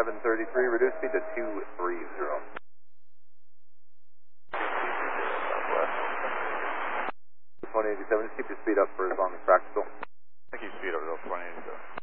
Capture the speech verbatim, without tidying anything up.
seven thirty-three, reduce speed to two thirty. one eighty-seven, just keep your speed up for as long as practical. I keep speed up to one eighty-seven.